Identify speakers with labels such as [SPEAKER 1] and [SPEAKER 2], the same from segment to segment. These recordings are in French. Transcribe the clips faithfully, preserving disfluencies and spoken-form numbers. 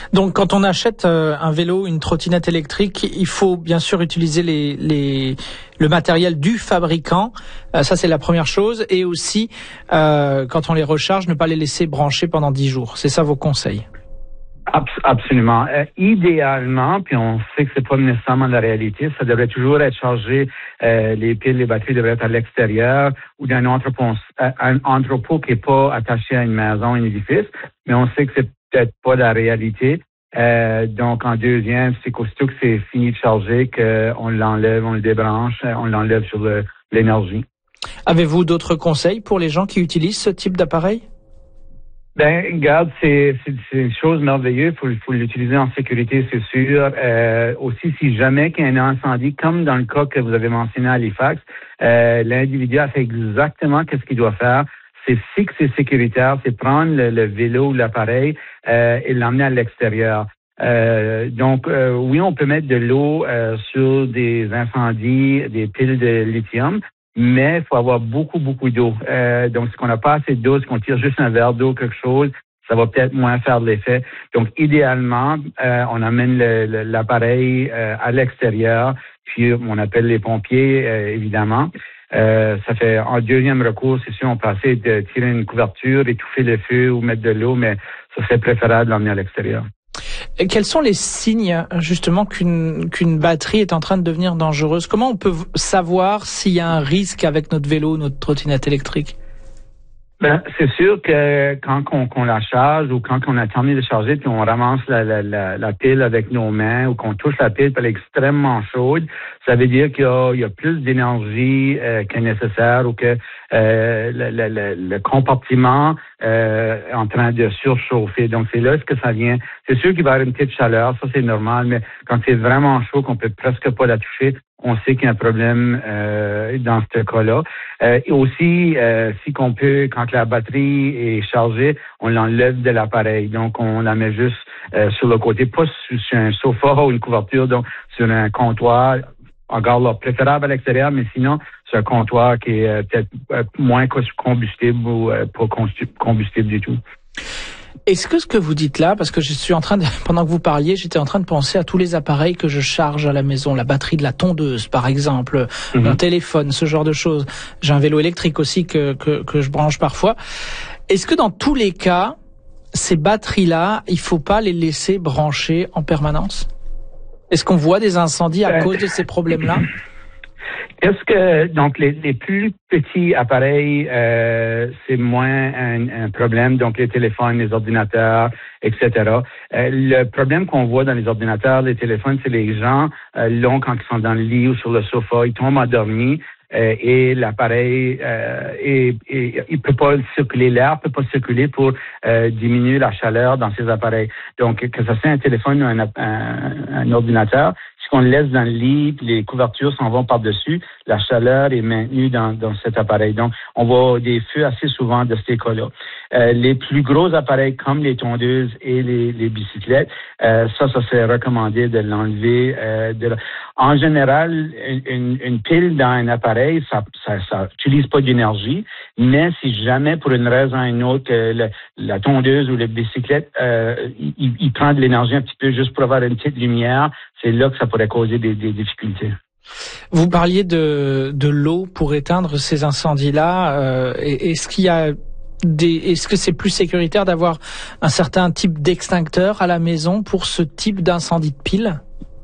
[SPEAKER 1] Donc, quand on achète euh, un vélo, une trottinette électrique, il faut bien sûr utiliser les, les, le matériel du fabricant. Euh, ça, c'est la première chose. Et aussi, euh, quand on les recharge, ne pas les laisser brancher pendant dix jours. C'est ça vos conseils?
[SPEAKER 2] Absolument. Euh, idéalement, puis on sait que c'est pas nécessairement la réalité, ça devrait toujours être chargé, euh, les piles, les batteries devraient être à l'extérieur ou dans un entrepôt, un entrepôt qui est pas attaché à une maison, un édifice, mais on sait que c'est peut-être pas la réalité. Euh, donc, en deuxième, c'est qu'aussitôt que c'est fini de charger, qu'on l'enlève, on le débranche, on l'enlève sur le, l'énergie.
[SPEAKER 1] Avez-vous d'autres conseils pour les gens qui utilisent ce type d'appareil?
[SPEAKER 2] Ben, regarde, c'est, c'est, c'est une chose merveilleuse. Il faut, faut l'utiliser en sécurité, c'est sûr. Euh, aussi, si jamais qu'il y a un incendie, comme dans le cas que vous avez mentionné à Halifax, euh, l'individu a fait exactement ce qu'il doit faire. C'est si que c'est sécuritaire, c'est prendre le, le vélo ou l'appareil euh, et l'emmener à l'extérieur. Euh, donc, euh, oui, on peut mettre de l'eau euh, sur des incendies, des piles de lithium, mais il faut avoir beaucoup, beaucoup d'eau. Euh, donc, si on n'a pas assez d'eau, si on tire juste un verre d'eau, quelque chose, ça va peut-être moins faire de l'effet. Donc, idéalement, euh, on amène le, le, l'appareil euh, à l'extérieur, puis on appelle les pompiers, euh, évidemment. Euh, ça fait en deuxième recours, c'est sûr, on peut essayer de tirer une couverture, étouffer le feu ou mettre de l'eau, mais ça serait préférable de l'emmener à l'extérieur.
[SPEAKER 1] Et quels sont les signes, justement, qu'une, qu'une batterie est en train de devenir dangereuse? Comment on peut savoir s'il y a un risque avec notre vélo, notre trottinette électrique?
[SPEAKER 2] Ben, c'est sûr que quand on, qu'on la charge ou quand on a terminé de charger puis on ramasse la, la, la, la pile avec nos mains ou qu'on touche la pile puis elle est extrêmement chaude, ça veut dire qu'il y a, il y a plus d'énergie euh, que nécessaire ou que euh, le, le, le, le compartiment euh, est en train de surchauffer. Donc, c'est là ce que ça vient. C'est sûr qu'il va y avoir une petite chaleur, ça c'est normal, mais quand c'est vraiment chaud, qu'on peut presque pas la toucher, on sait qu'il y a un problème euh, dans ce cas-là. Euh, et aussi, euh, si qu'on peut, quand la batterie est chargée, on l'enlève de l'appareil. Donc, on la met juste euh, sur le côté, pas sur, sur un sofa ou une couverture, donc sur un comptoir. Encore là, préférable à l'extérieur, mais sinon, c'est un comptoir qui est euh, peut-être euh, moins combustible ou euh, pas combustible du tout.
[SPEAKER 1] Est-ce que ce que vous dites là, parce que je suis en train de, pendant que vous parliez, j'étais en train de penser à tous les appareils que je charge à la maison, la batterie de la tondeuse, par exemple, mm-hmm. mon téléphone, ce genre de choses. J'ai un vélo électrique aussi que, que, que je branche parfois. Est-ce que dans tous les cas, ces batteries-là, il faut pas les laisser brancher en permanence? Est-ce qu'on voit des incendies à cause de ces problèmes-là?
[SPEAKER 2] Est-ce que, donc, les, les plus petits appareils, euh, c'est moins un, un problème, donc les téléphones, les ordinateurs, et cetera. Euh, le problème qu'on voit dans les ordinateurs, les téléphones, c'est les gens, euh, longs quand ils sont dans le lit ou sur le sofa, ils tombent endormis. Euh, et l'appareil, euh, et, et, il peut pas circuler, l'air peut pas circuler pour euh, diminuer la chaleur dans ces appareils. Donc, que ce soit un téléphone ou un, un, un ordinateur, si on le laisse dans le lit, les couvertures s'en vont par-dessus, la chaleur est maintenue dans, dans cet appareil. Donc, on voit des feux assez souvent de ces cas-là. Euh, les plus gros appareils comme les tondeuses et les, les bicyclettes, euh, ça, ça serait recommandé de l'enlever. Euh, de la... En général, une, une, une pile dans un appareil, ça, ça, ça utilise pas d'énergie, mais si jamais pour une raison ou une autre, le, la tondeuse ou la bicyclette, euh, il, il prend de l'énergie un petit peu juste pour avoir une petite lumière, c'est là que ça pourrait causer des, des difficultés.
[SPEAKER 1] Vous parliez de, de l'eau pour éteindre ces incendies-là. Euh, est-ce qu'il y a des, est-ce que c'est plus sécuritaire d'avoir un certain type d'extincteur à la maison pour ce type d'incendie de pile?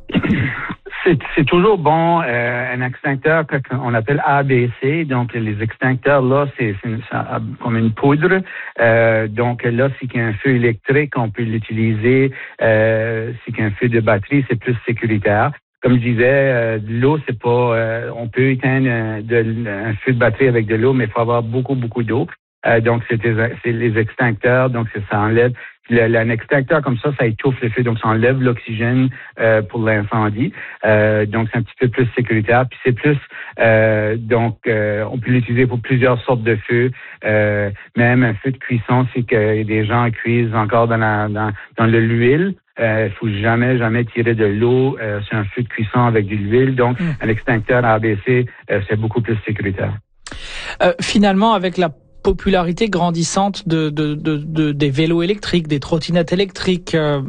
[SPEAKER 2] C'est, c'est toujours bon, euh, un extincteur qu'on appelle A B C. Donc, les extincteurs, là, c'est, c'est, c'est comme une poudre. Euh, donc, là, si qu'il y a un feu électrique, on peut l'utiliser. Euh, si qu'il y a un feu de batterie, c'est plus sécuritaire. Comme je disais, euh, de l'eau, c'est pas... Euh, on peut éteindre un, de, un feu de batterie avec de l'eau, mais il faut avoir beaucoup, beaucoup d'eau. Euh, donc, c'est, des, c'est les extincteurs. Donc, c'est, ça enlève... Le, le, un extincteur comme ça, ça étouffe le feu, donc ça enlève l'oxygène euh, pour l'incendie. Euh, donc c'est un petit peu plus sécuritaire. Puis c'est plus, euh, donc euh, on peut l'utiliser pour plusieurs sortes de feux. Euh, même un feu de cuisson, c'est que des gens cuisent encore dans la dans, dans de l'huile. Il euh, faut jamais, jamais tirer de l'eau euh, sur un feu de cuisson avec de l'huile. Donc, mmh. un extincteur A B C, euh, c'est beaucoup plus sécuritaire.
[SPEAKER 1] Euh, finalement, avec la popularité grandissante de, de, de, de des vélos électriques, des trottinettes électriques, euh,